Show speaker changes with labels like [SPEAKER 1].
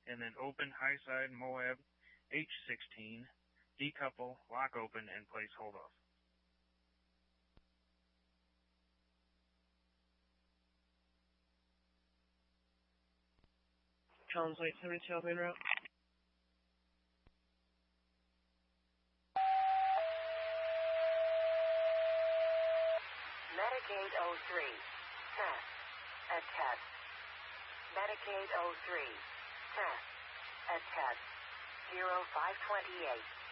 [SPEAKER 1] and then open high side Moab H16, decouple, lock open, and place hold off.
[SPEAKER 2] Translate 72 en route.
[SPEAKER 3] Medicaid 03, test, attest. Medicaid 03, test, attest. 0528.